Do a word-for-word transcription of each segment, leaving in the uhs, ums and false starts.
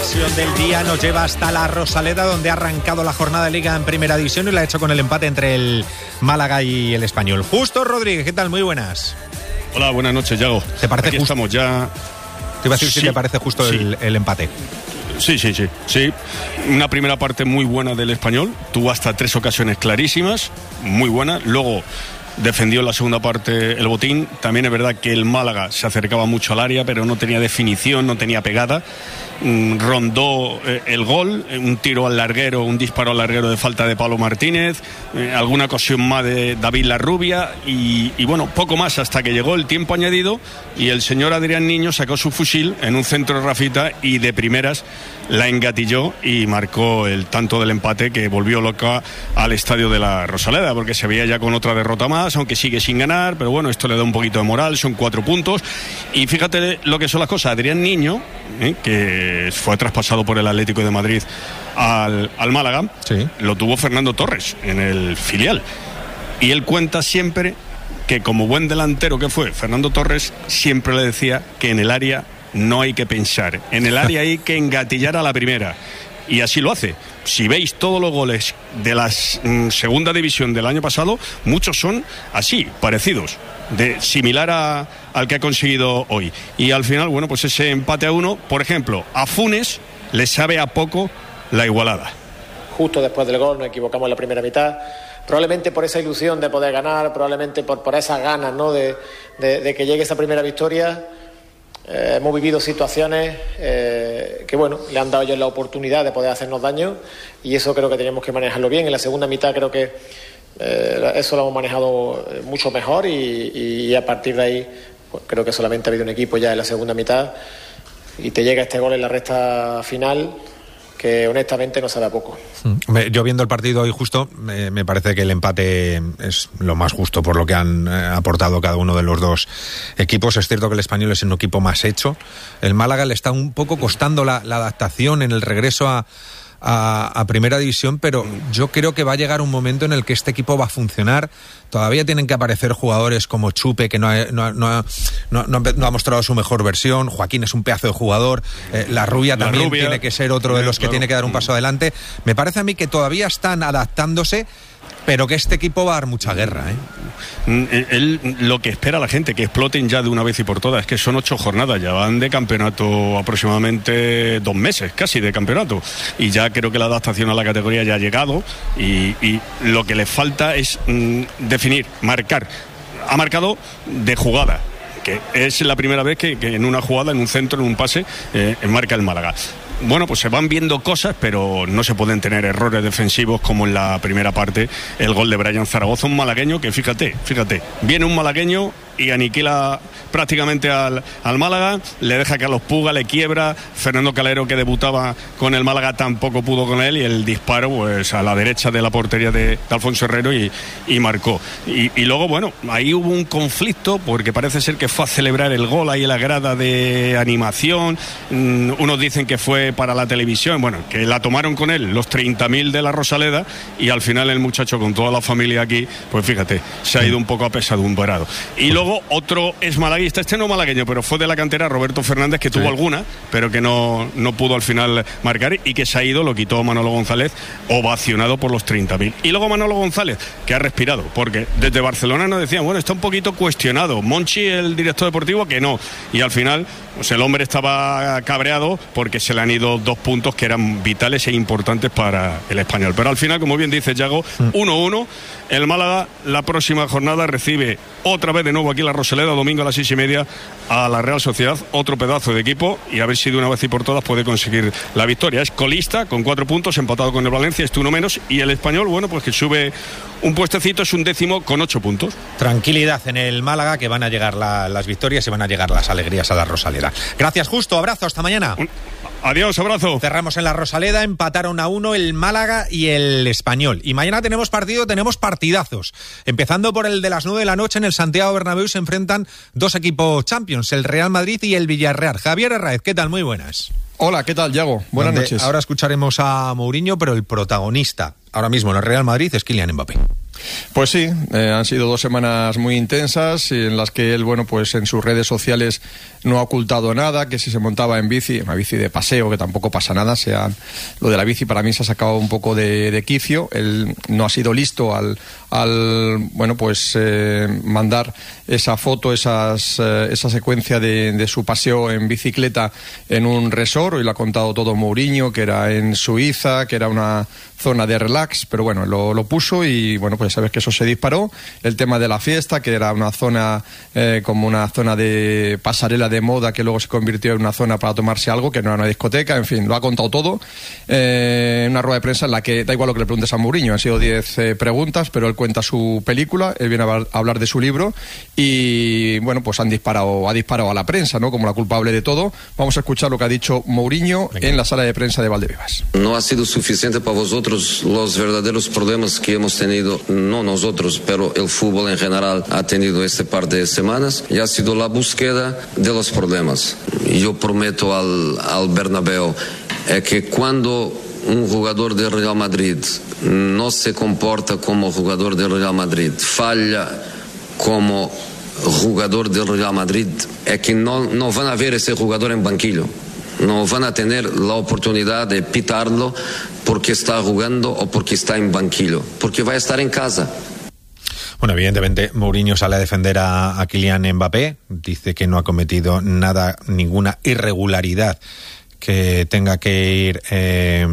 conexión del día nos lleva hasta la Rosaleda, donde ha arrancado la jornada de Liga en Primera División y la ha hecho con el empate entre el Málaga y el Español. Justo Rodríguez, ¿qué tal? Muy buenas. Hola, buenas noches, Yago. ¿Te parece Aquí justo? Estamos ya... Te iba a decir sí, si te parece justo sí. el, el empate. Sí, sí, sí, sí. Una primera parte muy buena del Español. Tuvo hasta tres ocasiones clarísimas, muy buena. Luego defendió en la segunda parte el botín. También es verdad que el Málaga se acercaba mucho al área, pero no tenía definición, no tenía pegada. Rondó eh, el gol, un tiro al larguero, un disparo al larguero de falta de Pablo Martínez, eh, alguna ocasión más de David Larrubia y, y bueno, poco más hasta que llegó el tiempo añadido y el señor Adrián Niño sacó su fusil en un centro de Rafita y de primeras la engatilló y marcó el tanto del empate que volvió loca al estadio de la Rosaleda, porque se veía ya con otra derrota más, aunque sigue sin ganar, pero bueno, esto le da un poquito de moral, son cuatro puntos y fíjate lo que son las cosas. Adrián Niño, eh, que fue traspasado por el Atlético de Madrid al, al Málaga, sí. Lo tuvo Fernando Torres en el filial y él cuenta siempre que como buen delantero que fue Fernando Torres, siempre le decía que en el área no hay que pensar, en el área hay que engatillar a la primera y así lo hace. Si veis todos los goles de la mm, segunda división del año pasado, muchos son así, parecidos, de similar a, al que ha conseguido hoy. Y al final, bueno, pues ese empate a uno, por ejemplo, a Funes le sabe a poco la igualada. Justo después del gol nos equivocamos en la primera mitad, probablemente por esa ilusión de poder ganar, probablemente por, por esas ganas, ¿no?, de, de, de que llegue esa primera victoria. Eh, hemos vivido situaciones eh, que, bueno, le han dado ellos la oportunidad de poder hacernos daño y eso creo que tenemos que manejarlo bien. En la segunda mitad creo que eh, eso lo hemos manejado mucho mejor y, y a partir de ahí pues, creo que solamente ha habido un equipo ya en la segunda mitad y te llega este gol en la recta final que honestamente no sabe a poco. Yo viendo el partido hoy justo, me, me parece que el empate es lo más justo por lo que han eh, aportado cada uno de los dos equipos. Es cierto que el Español es un equipo más hecho. El Málaga le está un poco costando la, la adaptación en el regreso a A, a Primera División, pero yo creo que va a llegar un momento en el que este equipo va a funcionar. Todavía tienen que aparecer jugadores como Chupe, que no ha, no, no, no, no ha mostrado su mejor versión. Joaquín es un pedazo de jugador. Eh, la Rubia también la Rubia, tiene que ser otro de los que claro. tiene que dar un paso adelante. Me parece a mí que todavía están adaptándose, pero que este equipo va a dar mucha guerra, ¿eh? Él, lo que espera la gente, que exploten ya de una vez y por todas, es que son ocho jornadas, ya van de campeonato aproximadamente dos meses, casi de campeonato, y ya creo que la adaptación a la categoría ya ha llegado y, y lo que le falta es mm, definir, marcar. Ha marcado de jugada, que es la primera vez que, que en una jugada, en un centro, en un pase, eh, marca el Málaga. Bueno, pues se van viendo cosas, pero no se pueden tener errores defensivos como en la primera parte, el gol de Brian Zaragoza, un malagueño que fíjate, fíjate, viene un malagueño y aniquila prácticamente al, al Málaga, le deja que a los Puga, le quiebra, Fernando Calero, que debutaba con el Málaga, tampoco pudo con él, y el disparo pues a la derecha de la portería de, de Alfonso Herrero y, y marcó. Y, y luego, bueno, ahí hubo un conflicto porque parece ser que fue a celebrar el gol ahí en la grada de animación, mm, unos dicen que fue para la televisión, bueno, que la tomaron con él los treinta mil de la Rosaleda y al final el muchacho con toda la familia aquí, pues fíjate, se ha ido un poco apesadumbrado. Y luego otro es malaguista, este no malagueño, pero fue de la cantera, Roberto Fernández, que sí. tuvo alguna, pero que no, no pudo al final marcar y que se ha ido, lo quitó Manolo González, ovacionado por los treinta mil. Y luego Manolo González, que ha respirado, porque desde Barcelona nos decían, bueno, está un poquito cuestionado, Monchi, el director deportivo, que no, y al final pues el hombre estaba cabreado porque se le han ido dos puntos que eran vitales e importantes para el Español. Pero al final, como bien dice Yago, uno uno, el Málaga la próxima jornada recibe otra vez de nuevo aquí en la Rosaleda, domingo a las seis y media, a la Real Sociedad, otro pedazo de equipo, y a ver si de una vez y por todas puede conseguir la victoria. Es colista con cuatro puntos, empatado con el Valencia, este uno menos, y el Español, bueno, pues que sube un puestecito, es un décimo con ocho puntos. Tranquilidad en el Málaga, que van a llegar la, las victorias y van a llegar las alegrías a la Rosaleda. Gracias, Justo, abrazo, hasta mañana. Un... Adiós, abrazo. Cerramos en la Rosaleda, empataron a uno el Málaga y el Español. Y mañana tenemos partido, tenemos partidazos. Empezando por el de las nueve de la noche en el Santiago Bernabéu se enfrentan dos equipos Champions, el Real Madrid y el Villarreal. Javier Herráez, ¿qué tal? Muy buenas. Hola, ¿qué tal, Yago? Buenas Donde noches. Ahora escucharemos a Mourinho, pero el protagonista ahora mismo en el Real Madrid es Kylian Mbappé. Pues sí, eh, han sido dos semanas muy intensas en las que él, bueno, pues en sus redes sociales no ha ocultado nada, que si se montaba en bici, una bici de paseo, que tampoco pasa nada, sea, lo de la bici para mí se ha sacado un poco de, de quicio. Él no ha sido listo al, al bueno, pues eh, mandar esa foto, esas, eh, esa secuencia de, de su paseo en bicicleta en un resort, y lo ha contado todo Mourinho, que era en Suiza, que era una zona de relax, pero bueno, lo, lo puso y bueno, pues sabes que eso se disparó. El tema de la fiesta, que era una zona eh, como una zona de pasarela de moda, que luego se convirtió en una zona para tomarse algo, que no era una discoteca, en fin, lo ha contado todo eh, en una rueda de prensa en la que da igual lo que le preguntes a Mourinho, han sido diez eh, preguntas, pero él cuenta su película, él viene a hablar de su libro y bueno, pues han disparado, ha disparado a la prensa, ¿no?, como la culpable de todo. Vamos a escuchar lo que ha dicho Mourinho en la sala de prensa de Valdebebas. No ha sido suficiente para vosotros los verdaderos problemas que hemos tenido, no nosotros, pero el fútbol en general ha tenido este par de semanas, y ha sido la búsqueda de los problemas. Yo prometo al, al Bernabéu eh, que cuando un jugador del Real Madrid no se comporta como jugador del Real Madrid, falla como jugador del Real Madrid, es que no, no van a ver ese jugador en banquillo. No van a tener la oportunidad de pitarlo porque está jugando o porque está en banquillo, porque va a estar en casa. Bueno, evidentemente Mourinho sale a defender a, a Kylian Mbappé, dice que no ha cometido nada, ninguna irregularidad que tenga que ir eh,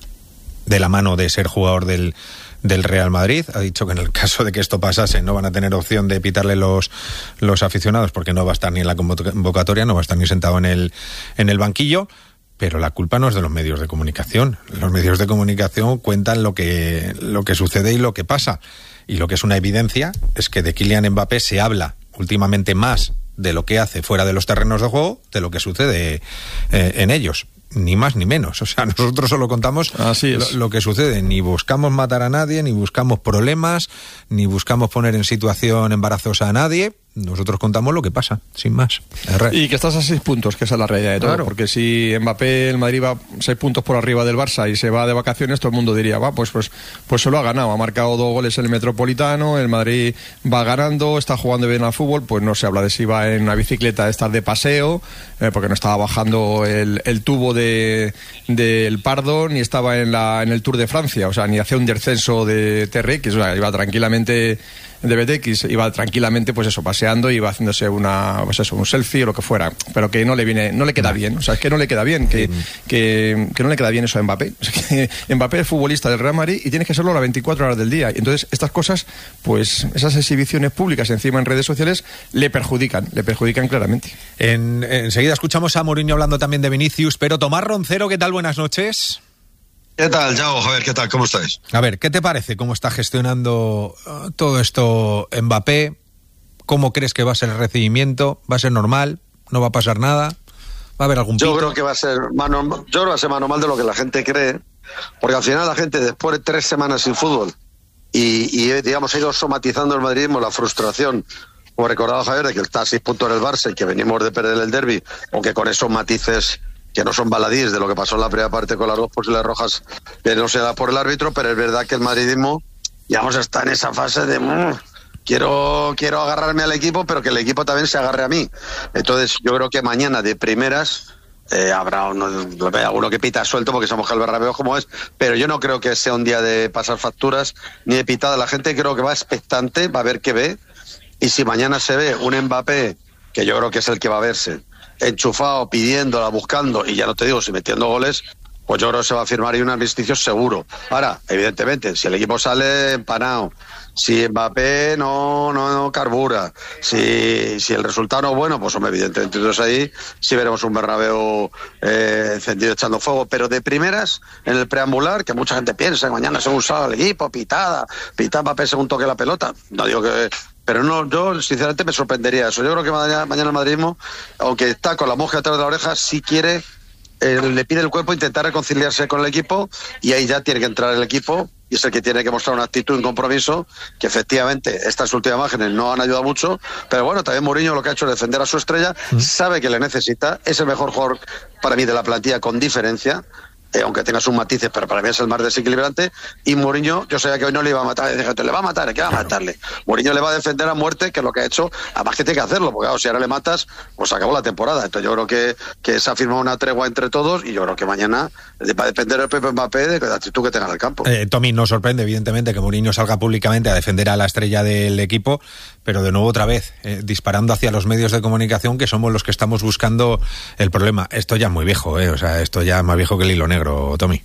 de la mano de ser jugador del del Real Madrid. Ha dicho que en el caso de que esto pasase no van a tener opción de pitarle los, los aficionados, porque no va a estar ni en la convocatoria, no va a estar ni sentado en el, en el banquillo. Pero la culpa no es de los medios de comunicación. Los medios de comunicación cuentan lo que, lo que sucede y lo que pasa. Y lo que es una evidencia es que de Kylian Mbappé se habla últimamente más de lo que hace fuera de los terrenos de juego de lo que sucede eh, en ellos. Ni más ni menos. O sea, nosotros solo contamos lo, lo que sucede. Ni buscamos matar a nadie, ni buscamos problemas, ni buscamos poner en situación embarazosa a nadie. Nosotros contamos lo que pasa, sin más. R. Y que estás a seis puntos, que esa es la realidad de todo. Claro. Porque si Mbappé, el Madrid va seis puntos por arriba del Barça y se va de vacaciones, todo el mundo diría, va, pues, pues, pues se lo ha ganado. Ha marcado dos goles en el Metropolitano, el Madrid va ganando, está jugando bien al fútbol, pues no se habla de si va en una bicicleta a estar de paseo, eh, porque no estaba bajando el, el tubo de del Pardo, ni estaba en, la, en el Tour de Francia, o sea, ni hacía un descenso de T R X, o sea, iba tranquilamente de B T X, iba tranquilamente, pues eso, paseando, iba haciéndose una, pues eso, un selfie o lo que fuera, pero que no le viene, no le queda bien, o sea, es que no le queda bien, que, que, que no le queda bien eso a Mbappé. O sea, que Mbappé es futbolista del Real Madrid y tienes que serlo a las veinticuatro horas del día, y entonces estas cosas, pues esas exhibiciones públicas encima en redes sociales le perjudican, le perjudican claramente. En, enseguida escuchamos a Mourinho hablando también de Vinicius, pero Tomás Roncero, ¿qué tal? Buenas noches. ¿Qué tal, Yago? Javier, ¿qué tal? ¿Cómo estáis? A ver, ¿qué te parece cómo está gestionando uh, todo esto Mbappé? ¿Cómo crees que va a ser el recibimiento? ¿Va a ser normal? ¿No va a pasar nada? ¿Va a haber algún pito? Yo creo que va a ser mano, yo creo que va a ser más normal de lo que la gente cree, porque al final la gente, después de tres semanas sin fútbol y, y digamos, ha ido somatizando el madridismo, la frustración, como recordaba Javier, de que está a seis puntos del Barça y que venimos de perder el derbi, aunque con esos matices que no son baladíes de lo que pasó en la primera parte con las dos posibles rojas que no se da por el árbitro, pero es verdad que el madridismo, digamos, está en esa fase de mmm, quiero quiero agarrarme al equipo, pero que el equipo también se agarre a mí. Entonces yo creo que mañana de primeras eh, habrá uno, alguno que pita suelto, porque somos el Bernabéu como es, pero yo no creo que sea un día de pasar facturas ni de pitada. La gente creo que va expectante, va a ver qué ve, y si mañana se ve un Mbappé, que yo creo que es el que va a verse, enchufado, pidiéndola, buscando, y ya no te digo si metiendo goles, pues yo creo que se va a firmar ahí un armisticio seguro. Ahora, evidentemente, si el equipo sale empanado, si Mbappé no, no, no carbura, si, si el resultado no es bueno, pues hombre, evidentemente, entonces ahí sí veremos un Bernabéu eh, encendido echando fuego, pero de primeras, en el preambular, que mucha gente piensa que mañana se ha usado el equipo, pitada, pitada Mbappé según toque la pelota, no digo que... Pero no, yo sinceramente me sorprendería eso. Yo creo que mañana, mañana el madridismo, aunque está con la mosca detrás de la oreja, sí quiere, eh, le pide el cuerpo intentar reconciliarse con el equipo, y ahí ya tiene que entrar el equipo, y es el que tiene que mostrar una actitud, un compromiso, que efectivamente estas últimas imágenes no han ayudado mucho, pero bueno, también Mourinho lo que ha hecho es defender a su estrella, mm. sabe que le necesita, es el mejor jugador para mí de la plantilla con diferencia, Eh, aunque tenga sus matices, pero para mí es el más desequilibrante. Y Mourinho, yo sabía que hoy no le iba a matar, dije, le va a matar, ¿qué va a matarle? Mourinho le va a defender a muerte, que es lo que ha hecho, además que tiene que hacerlo, porque claro, si ahora le matas, pues acabó la temporada. Entonces yo creo que, que se ha firmado una tregua entre todos, y yo creo que mañana va a depender el Pepe Mbappé de la actitud que tenga en el campo. Eh, Tommy, nos sorprende evidentemente que Mourinho salga públicamente a defender a la estrella del equipo, pero de nuevo otra vez, eh, disparando hacia los medios de comunicación, que somos los que estamos buscando el problema. Esto ya es muy viejo, eh, o sea, esto ya es más viejo que el hilo negro, Tommy.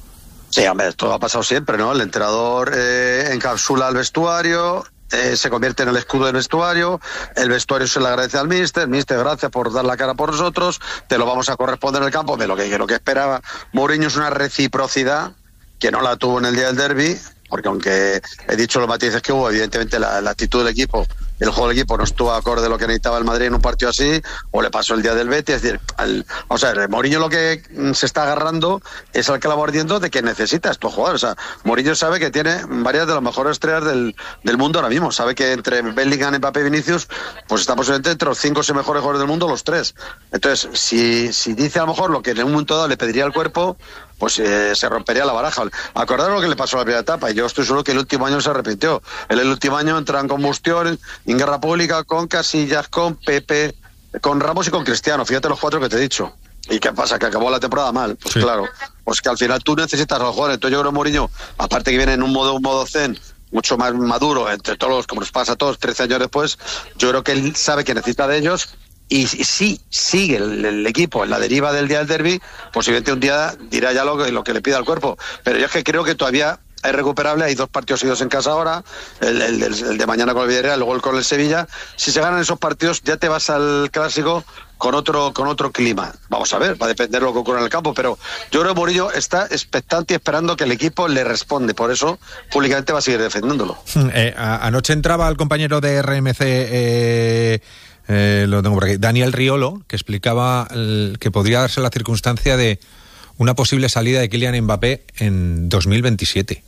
Sí, hombre, esto ha pasado siempre, ¿no? El entrenador eh, encapsula al vestuario, eh, se convierte en el escudo del vestuario, el vestuario se le agradece al míster, míster, gracias por dar la cara por nosotros, te lo vamos a corresponder en el campo. De lo que, lo que esperaba Mourinho es una reciprocidad que no la tuvo en el día del derbi, porque aunque he dicho los matices que hubo, evidentemente la, la actitud del equipo, el juego del equipo no estuvo acorde a lo que necesitaba el Madrid en un partido así, o le pasó el día del Betis. Es decir, al, o sea, Mourinho lo que se está agarrando es al clavo ardiendo de que necesita estos jugadores. O sea, Mourinho sabe que tiene varias de las mejores estrellas del, del mundo ahora mismo. Sabe que entre Bellingham, Mbappé y Vinicius, pues está posiblemente entre los cinco o seis mejores jugadores del mundo, los tres. Entonces, si, si dice a lo mejor lo que en un momento dado le pediría al cuerpo, pues eh, se rompería la baraja. Acordaros lo que le pasó a la primera etapa, y yo estoy seguro que el último año se arrepintió. En el último año entra en combustión, en guerra pública, con Casillas, con Pepe, con Ramos y con Cristiano. Fíjate los cuatro que te he dicho. ¿Y qué pasa? ¿Que acabó la temporada mal? Pues sí. Claro, pues que al final tú necesitas a los jugadores. Entonces yo creo que Mourinho, aparte que viene en un modo, un modo zen, mucho más maduro, entre todos, como nos pasa a todos, trece años después, yo creo que él sabe que necesita de ellos. Y si sigue el, el equipo en la deriva del día del derbi, posiblemente un día dirá ya lo que, lo que le pida al cuerpo. Pero yo es que creo que todavía es recuperable. Hay dos partidos seguidos en casa ahora, el, el, el, el de mañana con el Villarreal, luego el con el Sevilla. Si se ganan esos partidos, ya te vas al Clásico con otro con otro clima. Vamos a ver, va a depender de lo que ocurra en el campo, pero yo creo que Mourinho está expectante y esperando que el equipo le responde. Por eso, públicamente va a seguir defendiéndolo. Eh, a, anoche entraba el compañero de R M C... Eh... Eh, lo tengo por aquí, Daniel Riolo, que explicaba el, que podría darse la circunstancia de una posible salida de Kylian Mbappé en dos mil veintisiete.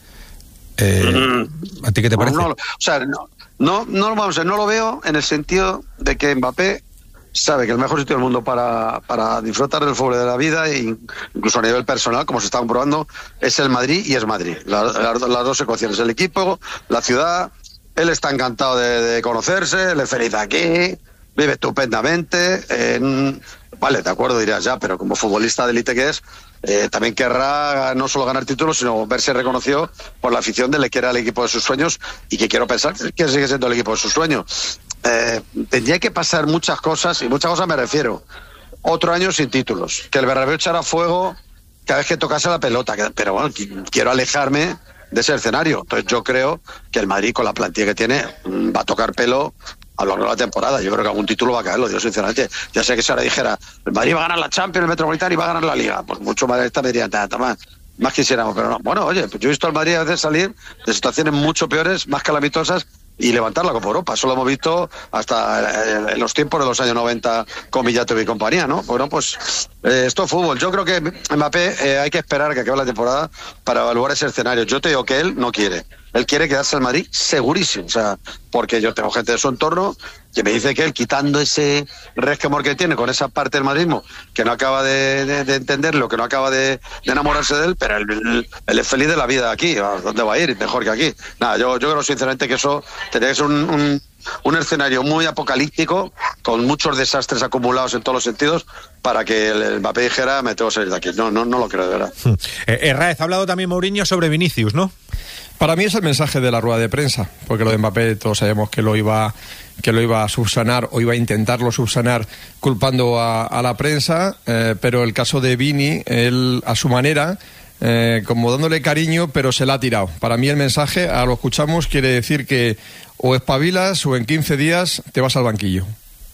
Eh, mm. ¿A ti qué te parece? No, no, o sea, no, no, no, vamos a ver, no lo veo en el sentido de que Mbappé sabe que el mejor sitio del mundo para, para disfrutar del fútbol de la vida, e incluso a nivel personal, como se está comprobando, es el Madrid, y es Madrid. La, la, las dos ecuaciones, el equipo, la ciudad. Él está encantado de, de conocerse, él es feliz aquí, vive estupendamente. Eh, vale, de acuerdo, dirás ya, pero como futbolista de élite que es, eh, también querrá no solo ganar títulos, sino verse reconocido por la afición de le que era el equipo de sus sueños, y que quiero pensar que sigue siendo el equipo de sus sueños. Eh, tendría que pasar muchas cosas, y muchas cosas me refiero. Otro año sin títulos, que el Bernabéu echara fuego cada vez que tocase la pelota, pero bueno, quiero alejarme de ese escenario. Entonces yo creo que el Madrid, con la plantilla que tiene, va a tocar pelo a lo largo de la temporada. Yo creo que algún título va a caer, lo digo sinceramente. Ya sé que si ahora dijera, el Madrid va a ganar la Champions, el Metropolitano, y va a ganar la Liga, pues mucho más esta me dirían, más, más quisiéramos, pero no. Bueno, oye, pues yo he visto al Madrid a veces salir de situaciones mucho peores, más calamitosas, y levantar la Copa Europa. Eso lo hemos visto hasta en los tiempos de los años noventa con Villato y compañía, ¿no? Bueno, pues eh, esto es fútbol. Yo creo que Mbappé eh, hay que esperar a que acabe la temporada para evaluar ese escenario. Yo te digo que él no quiere. Él quiere quedarse en Madrid segurísimo. O sea, porque yo tengo gente de su entorno que me dice que él, quitando ese resquemor que tiene con esa parte del madridismo, que no acaba de, de, de entenderlo, que no acaba de, de enamorarse de él, pero él, él, él es feliz de la vida aquí. ¿A dónde va a ir? Mejor que aquí. Nada, yo, yo creo sinceramente que eso tendría que ser un, un, un escenario muy apocalíptico, con muchos desastres acumulados en todos los sentidos, para que el Mbappé dijera, me tengo que salir de aquí. No, no, no lo creo, de verdad. Eh, Herráez, ha hablado también Mourinho sobre Vinicius, ¿no? Para mí es el mensaje de la rueda de prensa, porque lo de Mbappé todos sabemos que lo iba, que lo iba a subsanar, o iba a intentarlo subsanar culpando a, a la prensa, eh, pero el caso de Vini, él a su manera, eh, como dándole cariño, pero se la ha tirado. Para mí el mensaje, a lo escuchamos, quiere decir que o espabilas o en quince días te vas al banquillo.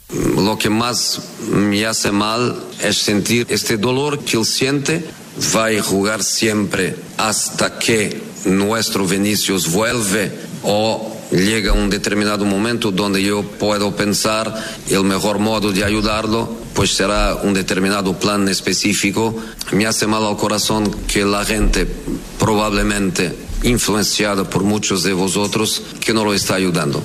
Lo que más me hace mal es sentir este dolor que él siente. Va a jugar siempre hasta que nuestro Vinicius vuelve, o llega un determinado momento donde yo puedo pensar el mejor modo de ayudarlo, pues será un determinado plan específico. Me hace mal al corazón que la gente, probablemente influenciada por muchos de vosotros, que no lo está ayudando.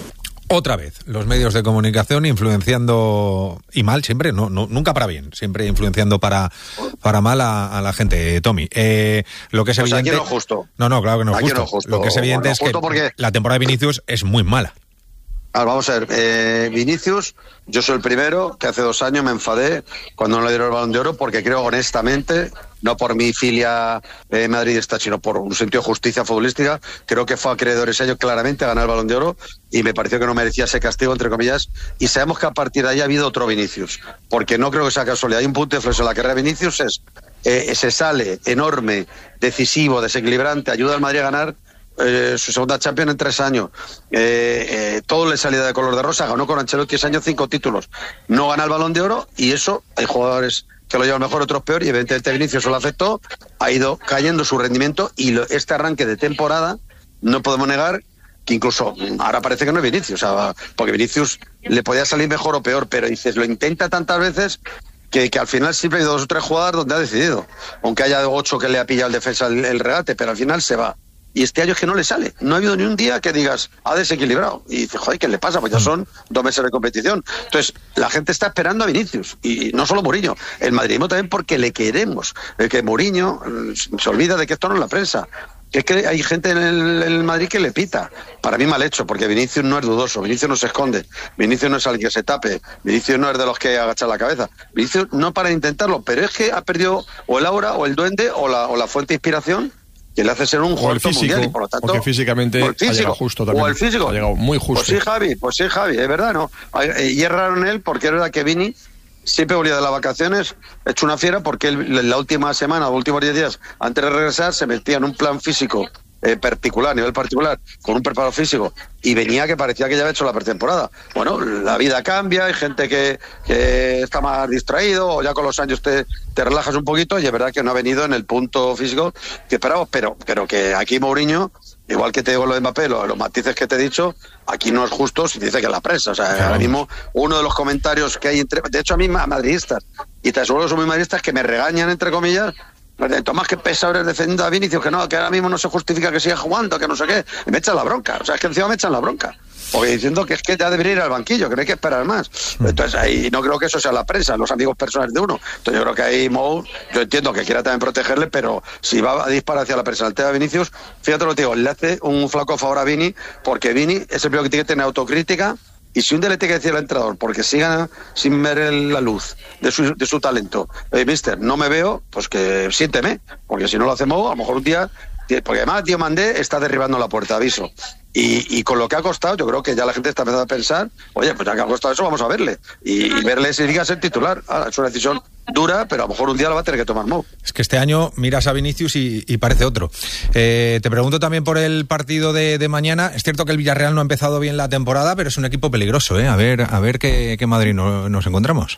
Otra vez, los medios de comunicación influenciando, y mal siempre, no, no nunca para bien, siempre influenciando para, para mal a, a la gente, Tommy. Eh, lo que es pues evidente... Aquí no es justo. No, no, claro que no es, justo. No es justo. Lo que es evidente bueno, es que porque... la temporada de Vinicius es muy mala. Ah, vamos a ver, eh, Vinicius, yo soy el primero que hace dos años me enfadé cuando no le dieron el Balón de Oro porque creo honestamente, no por mi filia eh, madridista, sino por un sentido de justicia futbolística, creo que fue acreedor ese año claramente a ganar el Balón de Oro y me pareció que no merecía ese castigo, entre comillas, y sabemos que a partir de ahí ha habido otro Vinicius, porque no creo que sea casualidad. Hay un punto de inflexión en la carrera de Vinicius, es eh, se sale enorme, decisivo, desequilibrante, ayuda al Madrid a ganar Eh, su segunda Champions en tres años, eh, eh, todo le salía de color de rosa, ganó con Ancelotti ese año cinco títulos, no gana el Balón de Oro y eso hay jugadores que lo llevan mejor, otros peor y evidentemente Vinicius lo afectó, ha ido cayendo su rendimiento y lo, este arranque de temporada no podemos negar que incluso ahora parece que no es Vinicius, o sea, porque Vinicius le podía salir mejor o peor, pero dices, lo intenta tantas veces Que, que al final siempre hay dos o tres jugadas donde ha decidido, aunque haya ocho que le ha pillado el defensa el, el regate, pero al final se va. Y este año es que no le sale. No ha habido ni un día que digas, ha desequilibrado. Y dices, joder, ¿qué le pasa? Pues ya son dos meses de competición. Entonces, la gente está esperando a Vinicius. Y no solo Mourinho. El madridismo también porque le queremos. El que Mourinho se olvida de que esto no es la prensa. Que es que hay gente en el, en el Madrid que le pita. Para mí mal hecho, porque Vinicius no es dudoso. Vinicius no se esconde. Vinicius no es alguien que se tape. Vinicius no es de los que agachan la cabeza. Vinicius no para de intentarlo. Pero es que ha perdido o el aura, o el duende, o la, o la fuente de inspiración que le hace ser un jugador mundial y por lo tanto porque físicamente el físico, ha llegado justo también, o el físico ha llegado muy justo. Pues sí, Javi, pues sí, Javi, es verdad, ¿no? Y es raro en él porque es verdad que Vini siempre volvía de las vacaciones hecho una fiera porque él, la última semana, los últimos diez días antes de regresar se metía en un plan físico eh, particular, a nivel particular, con un preparo físico y venía que parecía que ya había hecho la pretemporada. Bueno, la vida cambia, hay gente que, que está más distraído o ya con los años te, te relajas un poquito y es verdad que no ha venido en el punto físico que esperábamos, pero, pero que aquí Mourinho, igual que te digo lo de Mbappé, los, los matices que te he dicho, aquí no es justo si dice que la prensa, o sea, claro. Ahora mismo uno de los comentarios que hay entre, de hecho a mí madridistas, y te aseguro que son muy madridistas que me regañan entre comillas, Tomás, que pesado eres defendiendo a Vinicius, que no, que ahora mismo no se justifica que siga jugando, que no sé qué, y me echan la bronca, o sea, es que encima me echan la bronca, porque diciendo que es que ya debería ir al banquillo, que no hay que esperar más. Entonces ahí no creo que eso sea la prensa, los amigos personales de uno. Entonces yo creo que ahí Mou, yo entiendo que quiera también protegerle, pero si va a disparar hacia la prensa el tema de Vinicius, fíjate lo que digo, le hace un flaco favor a Vini, porque Vini es el primero que tiene que tener autocrítica. Y si un día le tiene que decir al entrenador, porque siga sin ver el, la luz de su, de su talento, eh, mister, no me veo, pues que siénteme, porque si no lo hacemos, a lo mejor un día, porque además tío Mandé está derribando la puerta, aviso. Y, y con lo que ha costado, yo creo que ya la gente está empezando a pensar, oye, pues ya que ha costado eso, vamos a verle. Y, y verle significa ser titular. Ahora, es una decisión dura, pero a lo mejor un día lo va a tener que tomar Mou. Es que este año miras a Vinicius y, y parece otro. Eh, te pregunto también por el partido de, de mañana. Es cierto que el Villarreal no ha empezado bien la temporada, pero es un equipo peligroso, ¿eh? A ver, a ver qué, qué Madrid no, nos encontramos.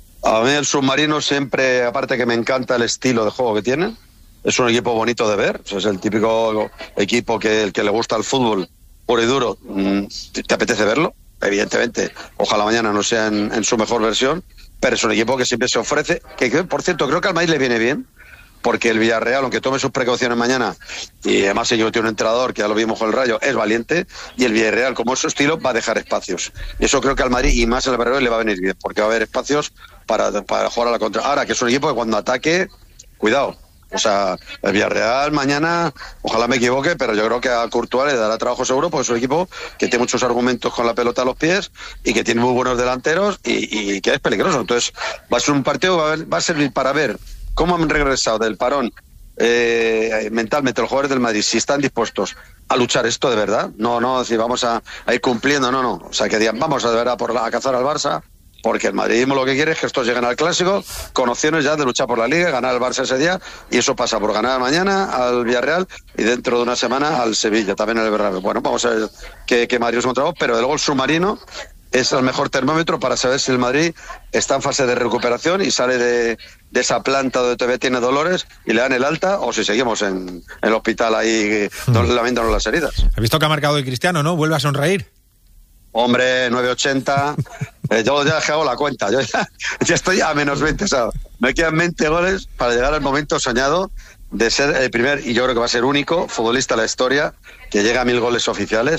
A mí el submarino siempre, aparte que me encanta el estilo de juego que tiene, es un equipo bonito de ver. O sea, es el típico equipo que el que le gusta el fútbol puro y duro, te apetece verlo, evidentemente, ojalá mañana no sea en, en su mejor versión, pero es un equipo que siempre se ofrece, que, que por cierto creo que al Madrid le viene bien, porque el Villarreal, aunque tome sus precauciones mañana, y además ellos tiene un entrenador que ya lo vimos con el Rayo, es valiente, y el Villarreal, como es su estilo, va a dejar espacios. Y eso creo que al Madrid, y más al Bernabéu, le va a venir bien, porque va a haber espacios para, para jugar a la contra. Ahora, que es un equipo que cuando ataque, cuidado. O sea, el Villarreal mañana, ojalá me equivoque, pero yo creo que a Courtois le dará trabajo seguro, porque es un equipo que tiene muchos argumentos con la pelota a los pies y que tiene muy buenos delanteros y, y que es peligroso. Entonces, va a ser un partido que va a, ver, va a servir para ver cómo han regresado del parón eh, mentalmente los jugadores del Madrid, si están dispuestos a luchar esto de verdad. No, no, si vamos a, a ir cumpliendo, no, no. O sea, que digan, vamos a de verdad por la, a cazar al Barça. Porque el madridismo lo que quiere es que estos lleguen al Clásico con opciones ya de luchar por la Liga, ganar el Barça ese día, y eso pasa por ganar mañana al Villarreal y dentro de una semana al Sevilla, también el Bernabéu. Bueno, vamos a ver qué, qué Madrid nos encontramos, pero el gol submarino es el mejor termómetro para saber si el Madrid está en fase de recuperación y sale de, de esa planta donde todavía tiene dolores y le dan el alta, o si seguimos en, en el hospital ahí mm. lamentándonos las heridas. ¿Has visto que ha marcado el Cristiano, no? ¿Vuelve a sonreír? Hombre, nueve ochenta, eh, yo ya hago la cuenta, yo ya, ya estoy a menos veinte, o sea, me quedan veinte goles para llegar al momento soñado de ser el primer, y yo creo que va a ser único, futbolista de la historia que llega a mil goles oficiales.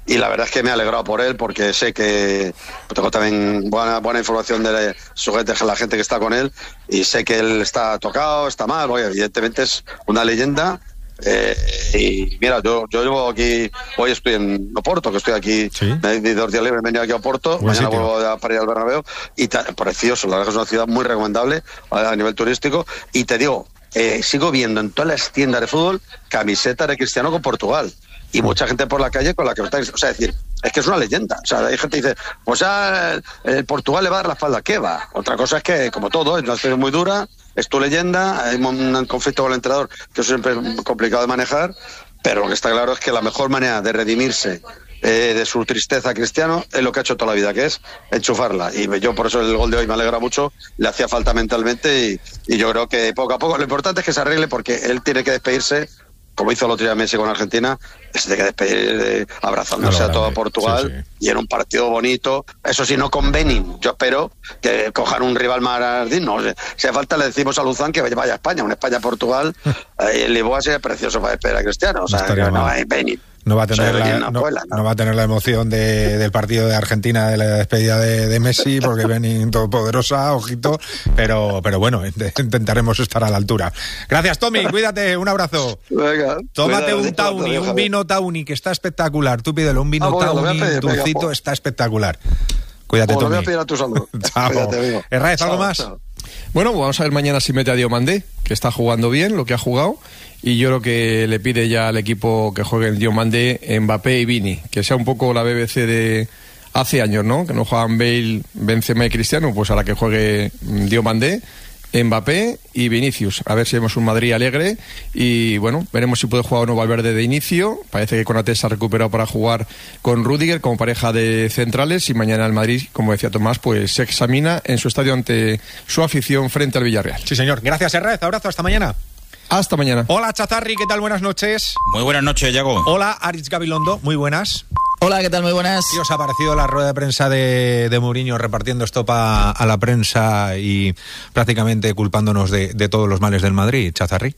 y la verdad es que me he alegrado por él, porque sé que tengo también buena, buena información de su gente, de la gente que está con él, y sé que él está tocado, está mal, oye, evidentemente es una leyenda. Eh, y mira, yo, yo llevo aquí, hoy estoy en Oporto, que estoy aquí, ¿sí? Me he dos días libres, he venido aquí a Oporto, buen mañana sitio. Vuelvo a para ir al Bernabéu, y ta, precioso, la verdad que es una ciudad muy recomendable a, a nivel turístico, y te digo, eh, sigo viendo en todas las tiendas de fútbol camisetas de Cristiano con Portugal, y mucha gente por la calle con la que está, o sea, es decir, es que es una leyenda, o sea, hay gente que dice, pues ya el, el Portugal le va a dar la espalda, ¿qué va? Otra cosa es que, como todo, es una situación muy dura, es tu leyenda, hay un conflicto con el entrenador que eso siempre es complicado de manejar, pero lo que está claro es que la mejor manera de redimirse eh, de su tristeza Cristiano es lo que ha hecho toda la vida, que es enchufarla, y yo por eso el gol de hoy me alegra mucho, le hacía falta mentalmente, y, y yo creo que poco a poco, lo importante es que se arregle, porque él tiene que despedirse, como hizo el otro día Messi con Argentina, se tiene que despedir eh, abrazándose a todo Portugal, sí, sí. Y en un partido bonito, eso sí, no con Benin. Yo espero que cojan un rival más digno. Si hace falta, le decimos a Luzán que vaya a España, un España-Portugal, eh, el Lisboa sería precioso para despedir a Cristiano, o sea, no, no hay Benin. No va a tener, o sea, la, no, abuela, ¿no? no va a tener la emoción de, del partido de Argentina, de la despedida de, de Messi, porque Benin todopoderosa, ojito, pero, pero bueno, intentaremos estar a la altura. Gracias, Tommy, cuídate, un abrazo. Venga, tómate un Tawny, un vino Tawny, que está espectacular. Tú pídelo, un vino ah, bueno, Tawny, un dulcito, está espectacular. Cuídate, pues Tommy. Lo voy a pedir a tu salud. Chao. Herráez, ¿algo más? Chao. Bueno, vamos a ver mañana si mete a Diomandé, que está jugando bien, lo que ha jugado, y yo creo que le pide ya al equipo que juegue el Diomandé, Mbappé y Vini, que sea un poco la B B C de hace años, ¿no? Que no juegan Bale, Benzema y Cristiano, pues a la que juegue Diomandé, Mbappé y Vinicius. A ver si vemos un Madrid alegre y bueno, veremos si puede jugar o no Valverde de inicio. Parece que Konaté se ha recuperado para jugar con Rüdiger como pareja de centrales, y mañana el Madrid, como decía Tomás, pues se examina en su estadio ante su afición frente al Villarreal. Sí, señor. Gracias, Herrera. Abrazo. Hasta mañana. Hasta mañana. Hola, Chazarri. ¿Qué tal? Buenas noches. Muy buenas noches, Yago. Hola, Aritz Gabilondo. Muy buenas. Hola, ¿qué tal? Muy buenas. ¿Qué os ha parecido la rueda de prensa de, de Mourinho repartiendo estopa a la prensa y prácticamente culpándonos de, de todos los males del Madrid, Chazarri?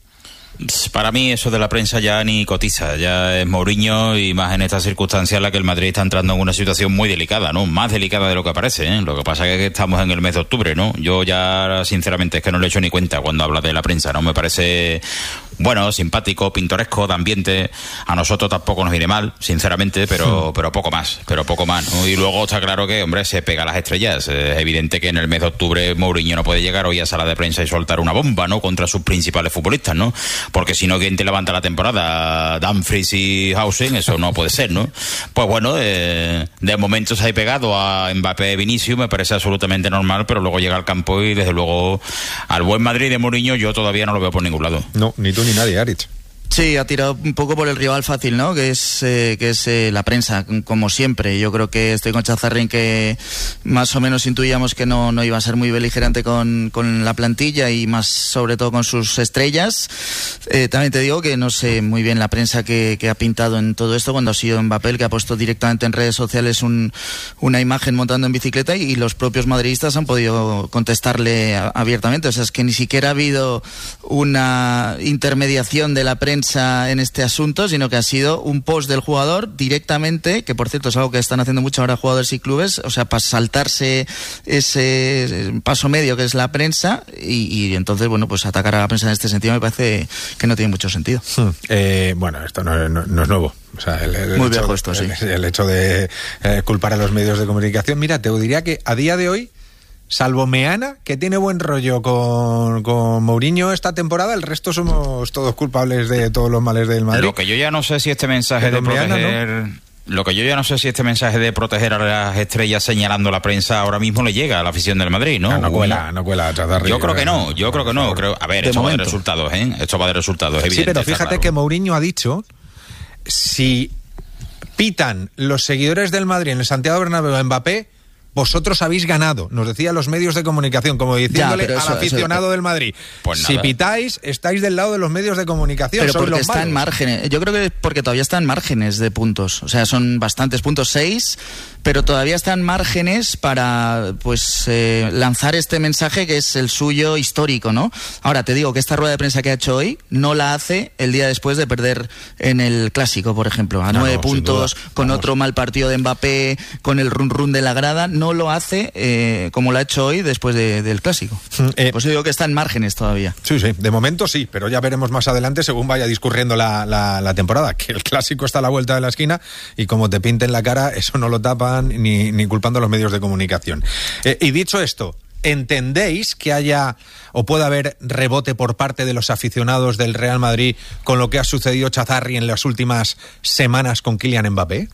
Para mí eso de la prensa ya ni cotiza, ya es Mourinho, y más en esta circunstancia en la que el Madrid está entrando en una situación muy delicada, ¿no? Más delicada de lo que parece, ¿eh? Lo que pasa es que estamos en el mes de octubre, ¿no? Yo ya sinceramente es que no le echo ni cuenta cuando habla de la prensa, ¿no? Me parece, bueno, simpático, pintoresco, de ambiente. A nosotros tampoco nos viene mal, sinceramente, pero, pero poco más, pero poco más, ¿no? Y luego está claro que, hombre, se pega a las estrellas. Es evidente que en el mes de octubre Mourinho no puede llegar hoy a sala de prensa y soltar una bomba, ¿no? Contra sus principales futbolistas, ¿no? Porque si no, ¿quién te levanta la temporada? Dumfries y Hausen, eso no puede ser, ¿no? Pues bueno, eh, de momento se ha pegado a Mbappé y Vinicius, me parece absolutamente normal, pero luego llega al campo y desde luego al buen Madrid de Mourinho yo todavía no lo veo por ningún lado. No, ni tú ni nadie, Aritz. Sí, ha tirado un poco por el rival fácil, ¿no? Que es eh, que es eh, la prensa, como siempre. Yo creo que estoy con Chazarri en que más o menos intuíamos que no, no iba a ser muy beligerante con, con la plantilla y más sobre todo con sus estrellas. Eh, también te digo que no sé muy bien la prensa que, que ha pintado en todo esto, cuando ha sido Mbappé el que ha puesto directamente en redes sociales un, una imagen montando en bicicleta, y, y los propios madridistas han podido contestarle a, abiertamente. O sea, es que ni siquiera ha habido una intermediación de la prensa en este asunto, sino que ha sido un post del jugador directamente, que por cierto es algo que están haciendo mucho ahora jugadores y clubes, o sea, para saltarse ese paso medio que es la prensa, y, y entonces, bueno, pues atacar a la prensa en este sentido me parece que no tiene mucho sentido. Hmm. Eh, bueno, esto no, no, no es nuevo. O sea, el, el Muy hecho, viejo esto, sí. El, el hecho de eh, culpar a los medios de comunicación. Mira, te diría que a día de hoy, salvo Meana, que tiene buen rollo con, con Mourinho esta temporada, el resto somos todos culpables de todos los males del Madrid. Lo que yo ya no sé si este mensaje Pero de Meana, proteger... ¿no? Lo que yo ya no sé si este mensaje de proteger a las estrellas señalando la prensa ahora mismo le llega a la afición del Madrid, ¿no? No, no cuela, no cuela. Yo creo que no, yo creo que no. Creo, a ver, esto va de resultados, ¿eh? Esto va de resultados, evidente. Sí, pero fíjate claro. que Mourinho ha dicho, si pitan los seguidores del Madrid en el Santiago Bernabéu a Mbappé, vosotros habéis ganado, nos decían los medios de comunicación, como diciéndole ya, eso, al aficionado eso, del Madrid, pues si pitáis, estáis del lado de los medios de comunicación. Pero porque los está malos. en márgenes, yo creo que porque todavía está en márgenes de puntos, o sea, son bastantes puntos, seis, pero todavía están márgenes para pues eh, lanzar este mensaje que es el suyo histórico, ¿no? Ahora, te digo que esta rueda de prensa que ha hecho hoy no la hace el día después de perder en el Clásico, por ejemplo, a no, nueve no, puntos, con Vamos. otro mal partido de Mbappé, con el run run de la grada, no lo hace eh, como lo ha hecho hoy después de, del Clásico. Eh, pues yo digo que está en márgenes todavía. Sí, sí, de momento sí, pero ya veremos más adelante según vaya discurriendo la, la, la temporada, que el Clásico está a la vuelta de la esquina y como te pinten la cara, eso no lo tapan ni, ni culpando a los medios de comunicación. Eh, y dicho esto, ¿entendéis que haya o pueda haber rebote por parte de los aficionados del Real Madrid con lo que ha sucedido, Chazarri, en las últimas semanas con Kylian Mbappé?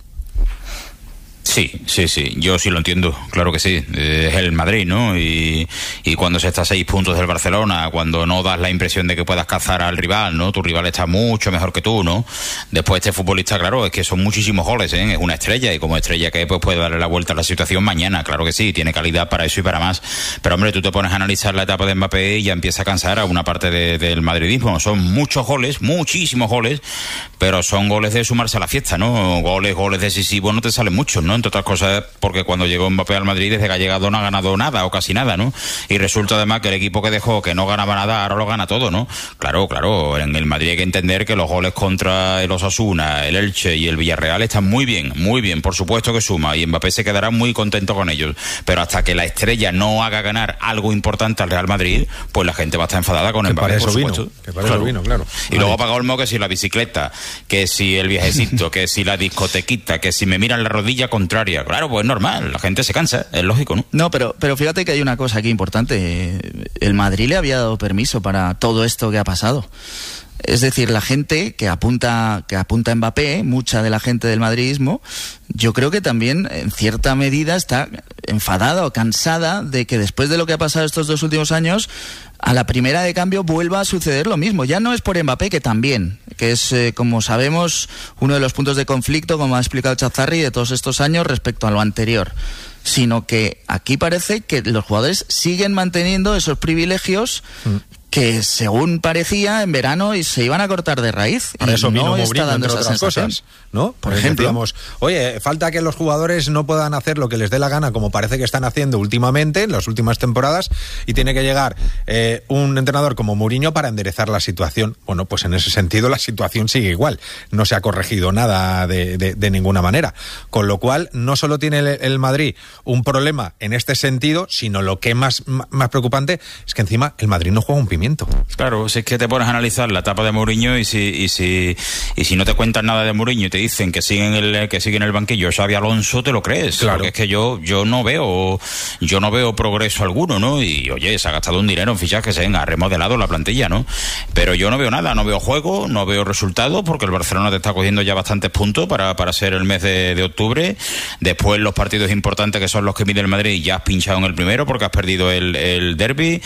Sí, sí, sí, yo sí lo entiendo, claro que sí, es el Madrid, ¿no? Y, y cuando se está a seis puntos del Barcelona, cuando no das la impresión de que puedas cazar al rival, ¿no? Tu rival está mucho mejor que tú, ¿no? Después este futbolista, claro, es que son muchísimos goles, ¿eh? Es una estrella y como estrella que pues puede darle la vuelta a la situación mañana, claro que sí, tiene calidad para eso y para más. Pero hombre, tú te pones a analizar la etapa de Mbappé y ya empieza a cansar a una parte de, del madridismo. Son muchos goles, muchísimos goles, pero son goles de sumarse a la fiesta, ¿no? Goles, goles decisivos no te salen muchos, ¿no? Entre otras cosas, porque cuando llegó Mbappé al Madrid, desde que ha llegado no ha ganado nada o casi nada, ¿no? Y resulta además que el equipo que dejó que no ganaba nada, ahora lo gana todo, ¿no? Claro, claro, en el Madrid hay que entender que los goles contra el Osasuna, el Elche y el Villarreal están muy bien, muy bien, por supuesto que suma, y Mbappé se quedará muy contento con ellos, pero hasta que la estrella no haga ganar algo importante al Real Madrid, pues la gente va a estar enfadada con que Mbappé, para eso por vino, supuesto. que para claro. eso vino, claro. Y vale. luego paga Olmo que si la bicicleta, que si el viajecito, que si la discotequita, que si me miran la rodilla contraria, claro, pues normal, la gente se cansa, es lógico, ¿no? No, pero, pero fíjate que hay una cosa aquí importante. El Madrid le había dado permiso para todo esto que ha pasado. Es decir, la gente que apunta, que apunta a Mbappé, mucha de la gente del madridismo, yo creo que también en cierta medida está enfadada o cansada de que después de lo que ha pasado estos dos últimos años, a la primera de cambio vuelva a suceder lo mismo. Ya no es por Mbappé, que también, que es, eh, como sabemos, uno de los puntos de conflicto, como ha explicado Chazarri, de todos estos años respecto a lo anterior. Sino que aquí parece que los jugadores siguen manteniendo esos privilegios mm. que, según parecía, en verano y se iban a cortar de raíz. Para eso vino no Mourinho, está dando entre esa otras sensación. cosas, ¿no? Por Porque ejemplo, decíamos, oye, falta que los jugadores no puedan hacer lo que les dé la gana, como parece que están haciendo últimamente, en las últimas temporadas, y tiene que llegar eh, un entrenador como Mourinho para enderezar la situación. Bueno, pues en ese sentido la situación sigue igual, no se ha corregido nada de, de, de ninguna manera. Con lo cual, no solo tiene el, el Madrid un problema en este sentido, sino lo que es más, más preocupante es que encima el Madrid no juega un pimiento. Claro, si es que te pones a analizar la etapa de Mourinho y si y si y si no te cuentan nada de Mourinho y te dicen que sigue en el que sigue en el banquillo Xabi Alonso, te lo crees, claro. Porque es que yo yo no veo yo no veo progreso alguno, ¿no? Y oye, se ha gastado un dinero en fichajes, ¿eh? Ha remodelado la plantilla, ¿no? Pero yo no veo nada, no veo juego, no veo resultados, porque el Barcelona te está cogiendo ya bastantes puntos para para ser el mes de, de octubre. Después los partidos importantes, que son los que mide el Madrid, ya has pinchado en el primero porque has perdido el, el derbi.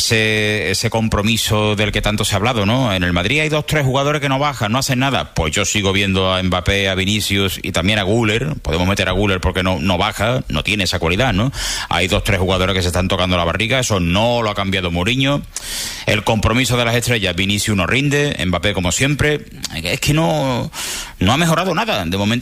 Ese ese compromiso del que tanto se ha hablado, ¿no? En el Madrid hay dos, tres jugadores que no bajan, no hacen nada. Pues yo sigo viendo a Mbappé, a Vinicius y también a Güler. Podemos meter a Güler porque no, no baja, no tiene esa cualidad, ¿no? Hay dos, tres jugadores que se están tocando la barriga, eso no lo ha cambiado Mourinho. El compromiso de las estrellas, Vinicius no rinde, Mbappé como siempre. Es que no, no ha mejorado nada. De momento